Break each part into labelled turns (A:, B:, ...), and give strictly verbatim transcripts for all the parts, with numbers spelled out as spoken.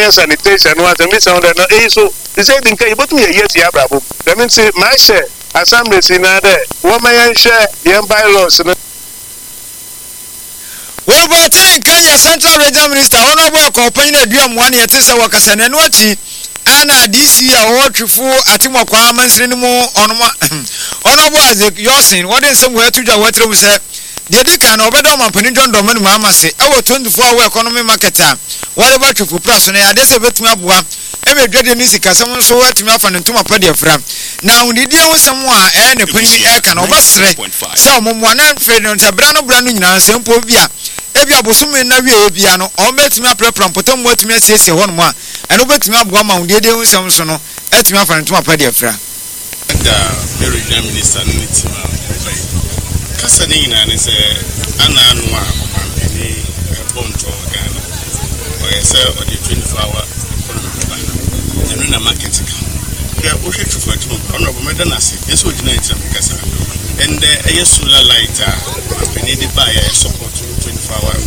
A: hygiene sanitation was a miss on the so the same thing can you put me a yes ya brabo that means my share assembly in other woman share the bylaws.
B: Well, but I Kenya Central Regional Minister Honorable Company Duam one year tesa wakasa na nwachi ana this year what for atimo kwa mansini mu onoma Honorable Isaac Yosin what in some way to ja what we say the dika na obedo mampani John Domani mama say e twenty-four hour economy market what about for price na adese betumi aboa e me dwede ni sika sam so watumi afa ne ntoma pa de fra na unidi e wosam a e ne pani e ka na obasre se omomwa na fe no tabra no bra no nyina sempo bia ebi abosume na wie bia no o betumi aprapra potom watumi asiesie ho no ma eno betumi aboa ma unidi e wosam so no etumi afa ne ntoma pa de fra
C: da Regional Minister ni tima kasa ni nyina ne se ana anu a omampani bonto Ghana o yesa o di twenty-four hour economy na market ka ya o hwetu fatu honorable medanasi yeso gina itam kasa and eh solar light a omampani de ba ya support twenty-four hour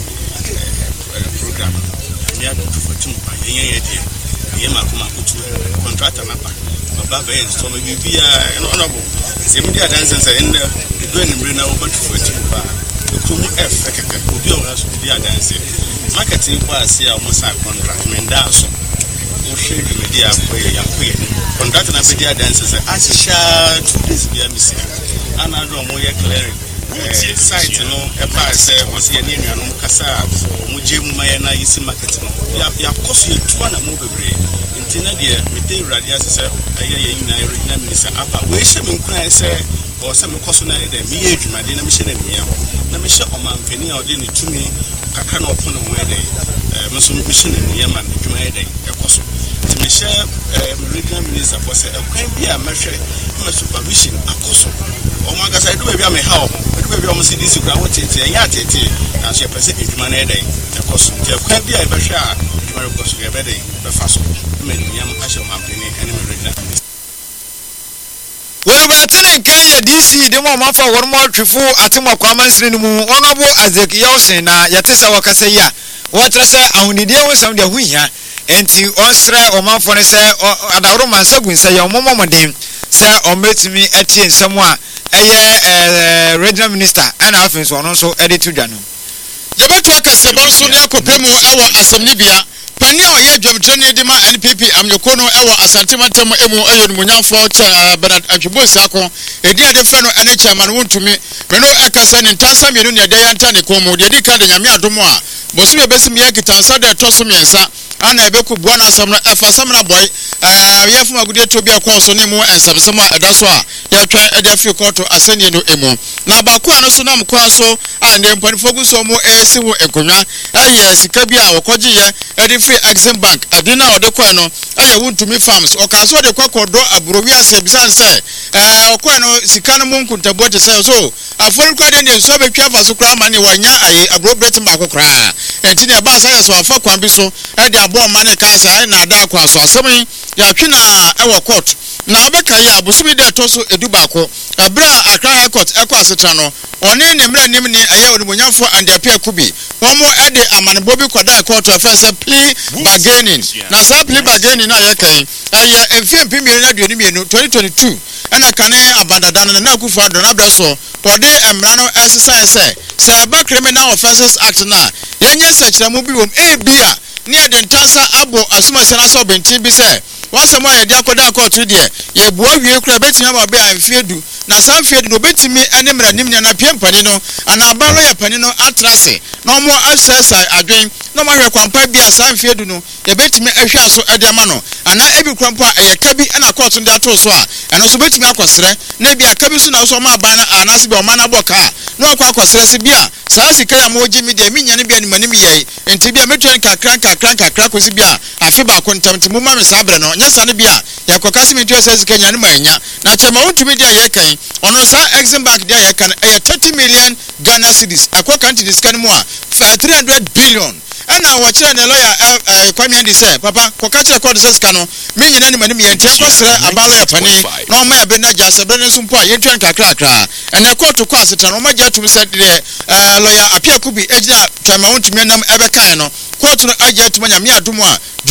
C: program ya do fatu ba yen ye de ye makoma kutu contractor na ba baba be so me bibia honorable se mi dia dance and do ni na over fatu ba kuma F kaka obi o raso dia dance marketing kwa ase a mo sa contract menda so o share the media ko ya ko ya contract na media dance say asisha two days bia misia ana do mo ye clearing site no e pa say o se ni nuanu kasa mo je mu maye na yisi market no ya ya koso etua na mo bebre ntina de mete radio say aye ye nyina Regional Minister apa we she me nkuna say o se me koso na de me ye adwuma de na me she na me ya na me she o mampani a o de ni tumi kakra na opo no we de eh me so me she na me ya ma adwuma ye de e koso ti me she eh Regional Minister for say e kwan bi a me hwe me supervision akoso o ma ga say do bi a me ha o do bi o mo C D C kra wo tete ya tete na so e pese adwuma na ye de e koso ti e kwan bi a e be hwe a adwuma re koso ye be de be fa so me ni am a she o mampani ene me Regional Minister.
B: Well, but I can D C the moment for one more trifu atimo kwa mansini mu Honorable Isaac Yosin na yatesa wakasa ya what say ahunidi e won de hu hia enti onsre o manfo ne say adawro mansagun say ya momomodin say o metimi etie nsam a eye Regional Minister ana afin so no so edit to dwano
D: yebetu akase bonso ne akopemu ewo asemnibia pani o ye dwomtrene de ma N P P amyokono ewo asantemantam emu ayonumunyafo cha Bernard Atwibosi akon edi ade fe no ene chairman wontumi me no ekasa ne ntansa mienu ne de yanta ne komo de di ka de nyame adomo a bosu bebesim ye kitansa de toso miensa ana ebeku bua na asam na efa sam na boy eh yefum agude to bia konso ne mu ensabesem a eda so a ya twa ede fi koto asani no emu na ba ko ano so na mkwa so a ne mpanifo gu so mu esi wo ekonwa aye sika bia okoje ye ede fi Exim Bank adina ode kwa no aye wontumi farms o ka so de kwakodo abrowi ase bisan se eh okwa no sika no mu nkuntabo te se so afori kwa de ne so betwa fa so kra ma ne wanya aye abrobret ma kokra enti ne ba sa ya so afa kwan bi so ede abo ma ne ka sa na ada kwa so asemi ya twina ewo court na obeka ya abusumi de toso edubako abra Accra High Court ekwa setra no one ne mra nim ne aye onimonyafo and apia kubi womo ede amanebo bi koda court offense plea bargaining na sa plea bargaining na ye kan aye enfie mpimire na duoni mienu twenty twenty-two ana kane abadada na na kufa do na breso ode emra no exercise say say ba Criminal Offences Act na yenye sekiremu bi wom e bia ne de ntansa abo asuma sena so bentin bi say once more ye dia koda court de ye buo wie kura betimi ba be amfiedu na sa amfiedu no betimi ene mra nim ne na piempani no ana abalo ye pani no atrase na omo asesa adwen no ma hwe kwampa bia sa amfiedu no ye betimi ahwe aso ede ma no ana ebi kwampa ye kabi ana court ndi ato so a eno so betimi akosere na bia kabi so na so ma ba na anase bia o ma na boka no akwa akosere se bia sa sika ya mo gimi de minya ne bia ni manim ye enti bia metwen kakra kakra kakra kosi bia afi ba ko ntam ntimu ma me sabre no nyasa ne bia ya kokasi me twa sika nya ne manya na chema wontumi dia ye kan ono sa Exim Bank dia ye kan e thirty million Ghana cedis akoka nti diskan mu a three hundred billion ana wo kire ne lawyer Kwame Ndi say papa koka kire court sika no me nyina ne manim ye ntia kosere abalo ya pani no ma be na jase bre ne so mpo a ye twa kakra kakra ene court ko aseta no ma ja tumi say de lawyer Apia Kubi ejina chema wontumi nam ebe kan no court no agya tuma nya me adomo a